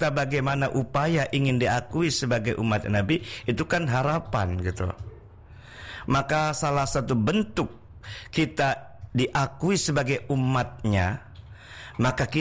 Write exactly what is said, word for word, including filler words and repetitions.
kita bagaimana upaya ingin diakui sebagai umat Nabi, itu kan harapan gitu. Maka salah satu bentuk kita diakui sebagai umatnya, maka kita